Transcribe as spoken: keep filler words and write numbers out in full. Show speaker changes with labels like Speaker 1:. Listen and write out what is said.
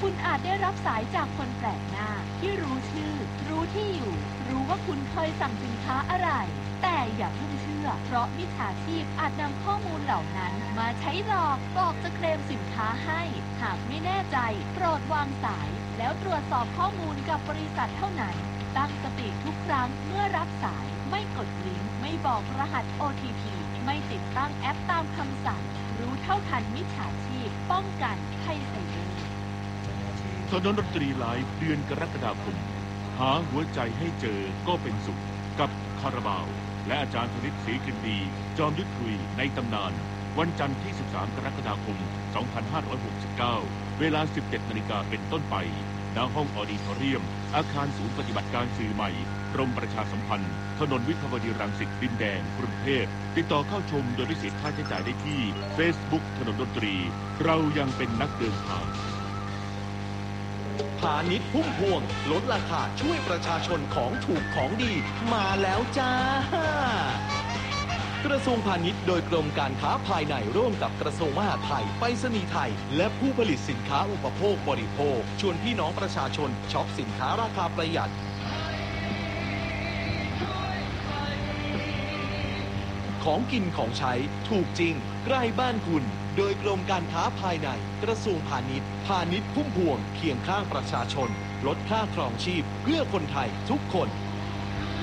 Speaker 1: คุณอาจได้รับสายจากคนแปลกหน้าที่รู้ชื่อรู้ที่อยู่รู้ว่าคุณเคยสั่งสินค้าอะไรแต่อย่าเพิ่งเชื่อเพราะมิจฉาชีพอาจนำข้อมูลเหล่านั้นมาใช้หลอกบอกจะเคลมสินค้าให้หากไม่แน่ใจโปรดวางสายแล้วตรวจสอบข้อมูลกับบริษัทเท่านั้นตั้งสติทุกครั้งเมื่อรับสายไม่กดลิงก์ไม่บอกรหัส โอ ที พี ไม่ติดตั้งแอปตามคำสั่งรู้เท่าทันมิจฉาชีพป้องกันภัยไซเบอร์
Speaker 2: ถนนดนตรีไลฟ์เดือนกรกฎาคมหาหัวใจให้เจอก็เป็นสุขกับคาราบาวและอาจารย์ธนิตศรีกลิ่นดีจอมยุทธคุยในตำนานวันจันทร์ที่สิบสามกรกฎาคมสองพันห้าร้อยหกสิบเก้าเวลา สิบเจ็ดนาฬิกาเป็นต้นไปณห้องออดิทอเรียมอาคารศูนย์ปฏิบัติการสื่อใหม่กรมประชาสัมพันธ์ถนนวิภาวดีรังสิตดินแดงกรุงเทพติดต่อเข้าชมโดยไม่เสียค่าใช้จ่ายได้ที่ Facebook ถนนดนตรีเรายังเป็นนักเดินทาง
Speaker 3: พาณิชย์พุ่มพวงลดราคาช่วยประชาชนของถูกของดีมาแล้วจ้ากระทรวงพาณิชย์โดยกรมการค้าภายในร่วมกับกระทรวงมหาดไทยไปรษณีย์ไทยและผู้ผลิตสินค้าอุปโภคบริโภคชวนพี่น้องประชาชนช็อปสินค้าราคาประหยัดของกินของใช้ถูกจริงใกล้บ้านคุณโดยกรมการค้าภายในกระทรวงพาณิชย์พาณิชย์พุ่มพวงเคียงข้างประชาชนลดค่าครองชีพเพื่อคนไทยทุกคน